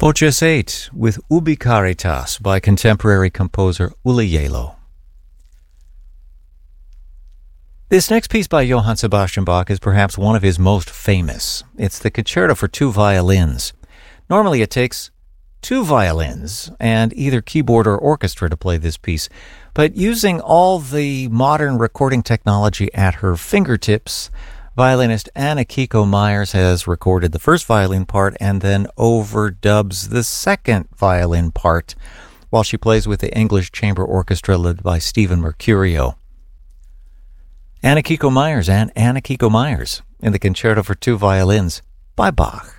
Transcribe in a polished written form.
Opus 8 with Ubi Caritas by contemporary composer Uli Yelo. This next piece by Johann Sebastian Bach is perhaps one of his most famous. It's the Concerto for Two Violins. Normally it takes two violins and either keyboard or orchestra to play this piece, but using all the modern recording technology at her fingertips, violinist Anna Kiko Myers has recorded the first violin part and then overdubs the second violin part while she plays with the English Chamber Orchestra led by Stephen Mercurio. Anna Kiko Myers and Anna Kiko Myers in the Concerto for Two Violins by Bach.